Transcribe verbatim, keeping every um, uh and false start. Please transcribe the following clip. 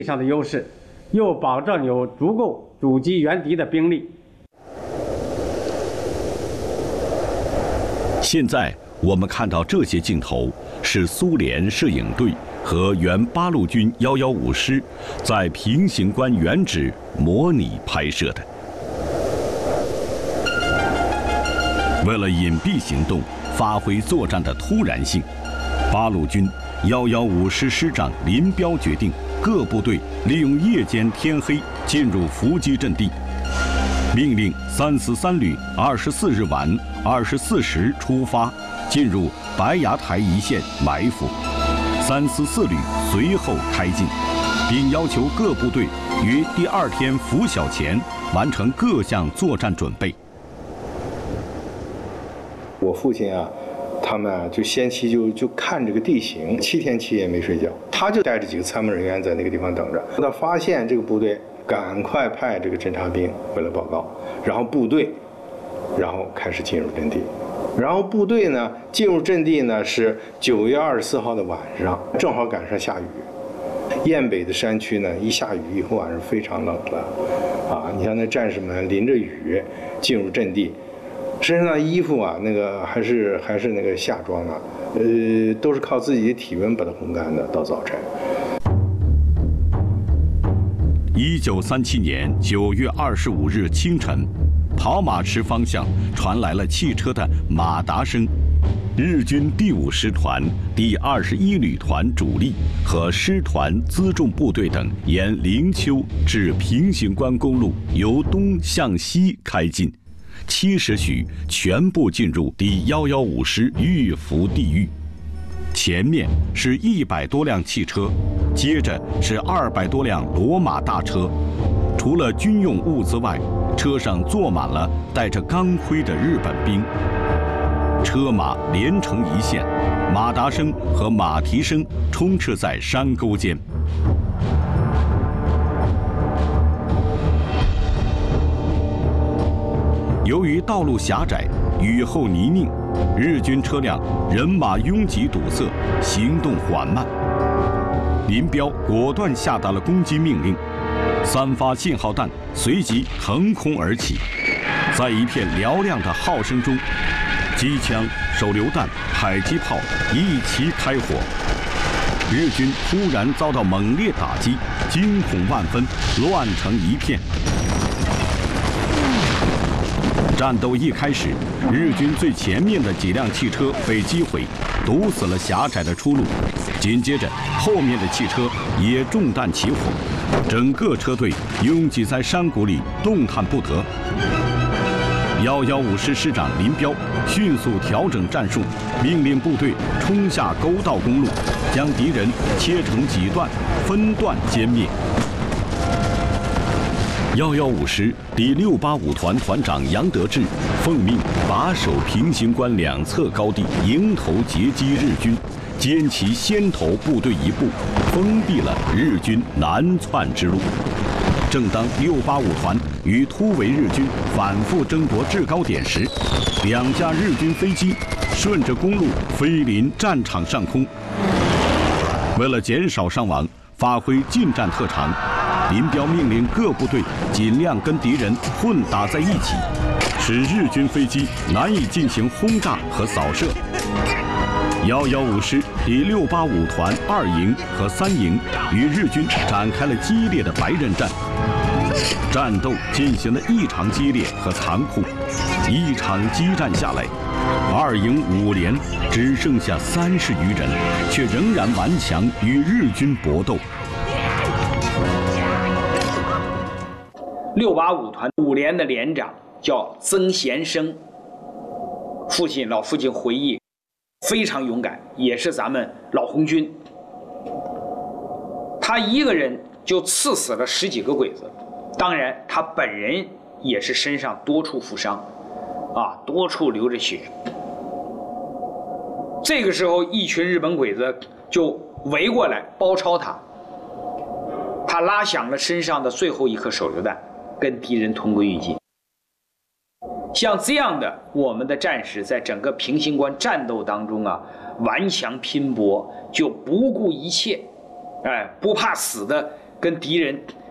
上的优势，又保证有足够阻击援敌的兵力。 现在我们看到这些镜头是苏联摄影队和原八路军一一五师在平型关原址模拟拍摄的。为了隐蔽行动，发挥作战的突然性，八路军一一五师师长林彪决定，各部队利用夜间天黑进入伏击阵地，命令三四三旅二十四日晚二十四时出发，进入白崖台一线埋伏。三四四旅随后开进，并要求各部队于第二天拂晓前完成各项作战准备。 我父亲啊，他们啊就先期就就看这个地形，七天七夜没睡觉，他就带着几个参谋人员在那个地方等着。他发现这个部队，赶快派这个侦察兵回来报告，然后部队，然后开始进入阵地。然后部队呢进入阵地呢是九月二十四号的晚上，正好赶上下雨。雁北的山区呢，一下雨以后啊是非常冷了，啊，你像那战士们淋着雨进入阵地。身上的衣服啊，那个还是还是那个夏装啊，呃，都是靠自己的体温把它烘干的。到早晨， 一九三七年九月二十五日清晨，跑马池方向传来了汽车的马达声。日军第五师团、第二十一旅团主力和师团辎重部队等沿灵丘至平型关公路由东向西开进。七时许，全部进入第一一五师预伏地域。前面是一百多辆汽车，接着是二百多辆骡马大车。除了军用物资外，车上坐满了带着钢盔的日本兵。车马连成一线，马达声和马蹄声充斥在山沟间。由于道路狭窄，雨后泥泞，日军车辆人马拥挤堵塞，行动缓慢。林彪果断下达了攻击命令，三发信号弹随即腾空而起，在一片嘹亮的号声中，机枪、手榴弹、迫击炮一齐开火。日军突然遭到猛烈打击，惊恐万分，乱成一片。战斗一开始，日军最前面的几辆汽车被击毁，堵死了狭窄的出路。紧接着，后面的汽车也中弹起火，整个车队拥挤在山谷里，动弹不得。一一五师师长林彪迅速调整战术，命令部队冲下沟道公路，将敌人切成几段，分段歼灭。一一五师第六八五团团长杨得志奉命把守平型关两侧高地，迎头截击日军，歼其先头部队一部，封闭了日军南窜之路。正当六八五团与突围日军反复争夺制高点时，两架日军飞机顺着公路飞临战场上空。为了减少伤亡，发挥近战特长，林彪命令各部队尽量跟敌人混打在一起，使日军飞机难以进行轰炸和扫射。一一五师第六八五团二营和三营与日军展开了激烈的白刃战，战斗进行得异常激烈和残酷。一场激战下来，二营五连只剩下三十余人，却仍然顽强与日军搏斗。 六八五团五连的连长叫曾贤生，父亲老父亲回忆，非常勇敢，也是咱们老红军。他一个人就刺死了十几个鬼子，当然他本人也是身上多处负伤，啊，多处流着血。这个时候，一群日本鬼子就围过来包抄他，他拉响了身上的最后一颗手榴弹，跟敌人同归于尽。像这样的我们的战士，在整个平型关战斗当中啊，顽强拼搏，就不顾一切，哎，不怕死的跟敌人